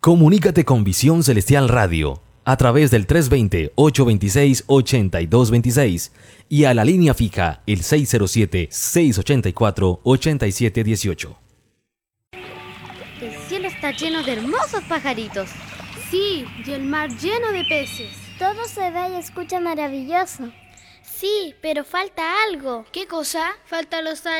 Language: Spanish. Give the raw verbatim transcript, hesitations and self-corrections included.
Comunícate con Visión Celestial Radio a través del tres dos cero, ocho dos seis, ocho dos dos seis y a la línea fija el seis cero siete, seis ocho cuatro, ocho siete uno ocho. El cielo está lleno de hermosos pajaritos. Sí, y el mar lleno de peces. Todo se ve y escucha maravilloso. Sí, pero falta algo. ¿Qué cosa? Faltan los